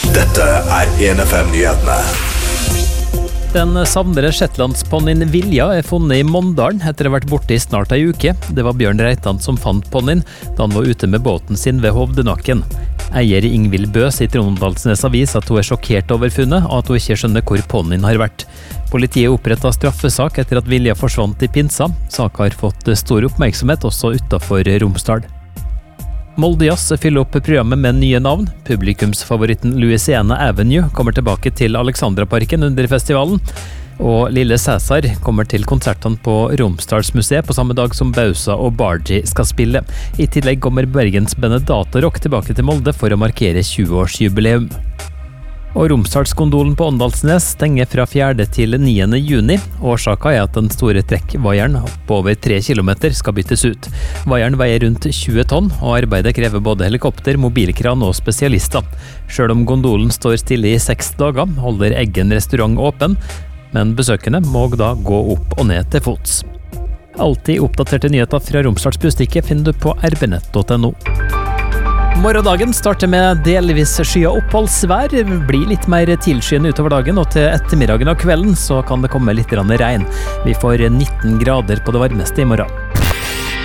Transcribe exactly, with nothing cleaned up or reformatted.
Dette er en F M-nyhetene. Den savnede shetlandsponnien Vilja er funnet i Mondalen etter å ha vært borte i snart ei uke. Det var Bjørn Reitan som fant ponnien da han var ute med båten sin ved Hovdenakken. Eier Ingvild Bø sier til Åndalsnes Avis at hun er sjokkert over funnet, og at hun ikke skjønner hvor ponnien har vært. Politiet opprettet straffesak etter at Vilja forsvant i pinsa. Saken har fått stor oppmerksomhet også utenfor Romsdal. Molde Jazz fyller opp programmet med nye navn. Publikumsfavoritten Louisiana Avenue kommer tilbake til Alexandraparken under festivalen. Og Lille Cæsar kommer til konsertene på Romsdalsmuseet på samme dag som Bausa og Bargi skal spille. I tillegg kommer Bergensbandet Datarock tilbake til Molde for å markere tjue-årsjubileum. Og Romsdalsgondolen på Åndalsnes stenger fra fjerde til niende juni. Årsaken er at den store trekkvaieren på over tre kilometer skal byttes ut. Vaieren veier rundt tjue tonn, og arbeidet krever både helikopter, mobilkran og spesialister. Selv om gondolen står stille i seks dager, holder Eggen restaurant åpen, men besøkende må da gå opp og ned til fots. Alltid oppdaterte nyheter fra Romsdals Budstikke finner du på r b nett punktum no. Morgendagen starter med delvis skya oppholdsvær, blir litt mer tilskyende utover dagen, og til ettermiddagen og kvelden så kan det komme litt regn. Vi får nitten grader på det varmeste i morgen.